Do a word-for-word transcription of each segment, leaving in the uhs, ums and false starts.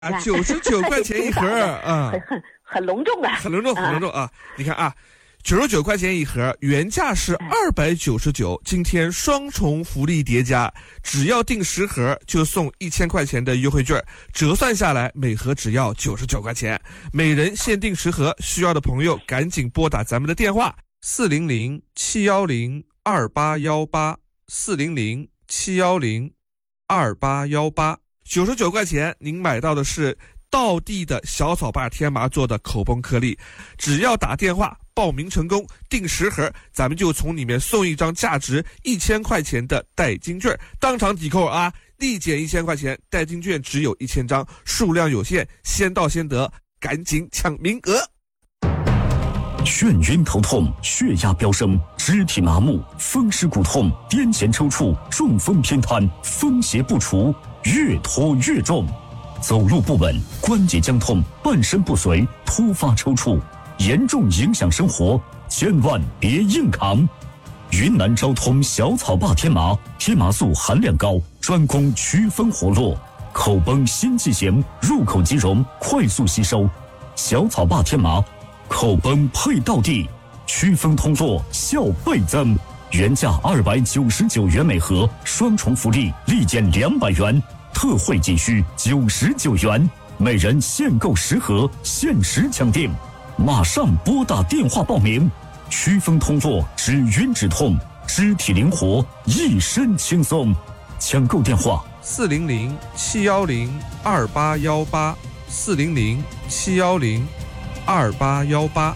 啊，九十九块钱一盒啊， 很很很隆重啊， 很隆重，很隆重啊！你看啊，九十九块钱一盒，原价是二百九十九，今天双重福利叠加，只要订十盒就送一千块钱的优惠券，折算下来每盒只要九十九块钱，每人限定十盒，需要的朋友赶紧拨打咱们的电话四零零七幺零二八幺八四零零七幺零二八幺八。九十九块钱，您买到的是道地的小草坝天麻做的口崩颗粒，只要打电话报名成功，订十盒，咱们就从里面送一张价值一千块钱的代金券，当场抵扣啊，立减一千块钱，代金券只有一千张，数量有限，先到先得，赶紧抢名额。 眩晕头痛、血压飙升、肢体麻木、风湿骨痛、癫痫抽搐、中风偏瘫，风邪不除，越拖越重，走路不稳，关节僵痛，半身不遂，突发抽搐，严重影响生活，千万别硬扛。云南昭通小草坝天麻，天麻素含量高，专攻祛风活络，口崩心悸型，入口即溶，快速吸收。小草坝天麻，口崩配道地，祛风通络，效倍增。原价二百九十九元每盒，双重福利，立减两百元，特惠仅需九十九元，每人限购十盒，限时抢订，马上拨打电话报名。祛风通络，止晕止痛，肢体灵活，一身轻松。抢购电话： 四零零七幺零二八幺八四零零七幺零二八幺八。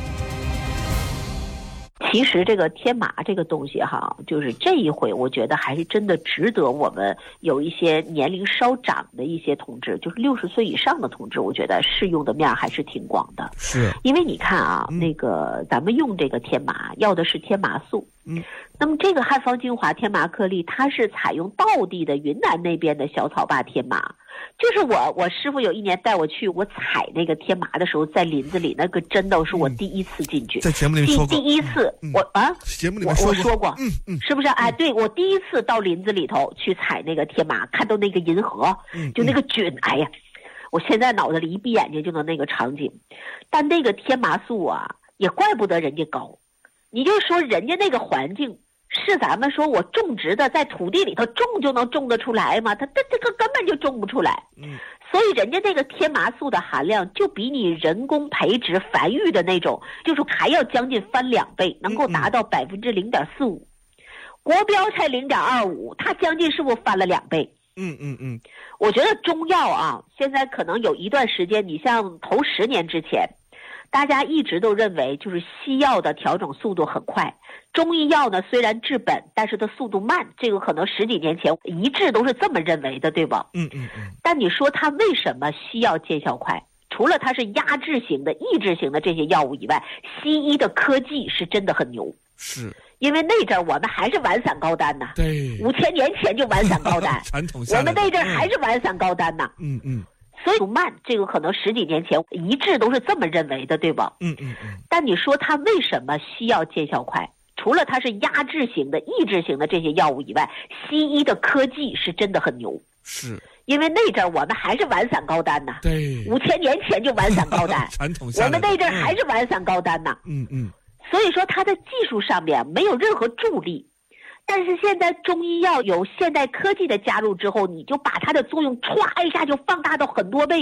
其实这个天麻这个东西哈，就是这一回我觉得还是真的值得我们有一些年龄稍长的一些同志，就是六十岁以上的同志，我觉得适用的面还是挺广的。 是， 因为你看啊， 嗯、 那个咱们用这个天麻要的是天麻素， 嗯， 那么这个汉方精华天麻颗粒，它是采用道地的云南那边的小草坝天麻。就是我我师傅有一年带我去，我采那个天麻的时候，在林子里，那个真的是我第一次进去， 嗯、在节目里面说过， 第第一次、嗯、我啊， 节目里面说过， 我我说过， 嗯嗯， 是不是？哎，对，我第一次到林子里头去采那个天麻，看到那个银河， 嗯， 就那个菌，嗯、哎呀，我现在脑子里一闭眼睛就能那个场景。但那个天麻素啊，也怪不得人家高，你就说人家那个环境。是咱们说我种植的在土地里头种就能种得出来吗？它这这个根本就种不出来。 嗯， 所以人家这个天麻素的含量就比你人工培植繁育的那种，就是还要将近翻两倍，能够达到百分之零点四五。国标才零点二五，它将近是不是翻了两倍？ 嗯嗯嗯， 我觉得中药啊，现在可能有一段时间，你像头十年之前。大家一直都认为就是西药的调整速度很快，中医药呢虽然治本，但是它速度慢，这个可能十几年前一致都是这么认为的，对吧？ 嗯嗯嗯。 但你说它为什么西药见效快？除了它是压制型的、抑制型的这些药物以外，西医的科技是真的很牛。 是。 因为那阵儿我们还是丸散高丹呢， 对， 五千年前就丸散高丹， 传统下来的我们那阵儿还是丸散高丹呢。 嗯嗯。 所以慢，这个可能十几年前一致都是这么认为的，对吧？ 嗯嗯嗯。 但你说它为什么西药见效快？除了它是压制型的、抑制型的这些药物以外，西医的科技是真的很牛。 是。 因为那阵儿我们还是丸散高丹呢， 对， 五千年前就丸散高丹， 传统下来的我们那阵儿还是丸散高丹呢。 嗯嗯。 所以说它的技术上面没有任何助力。但是现在中医药有现代科技的加入之后，你就把它的作用歘一下就放大到很多倍。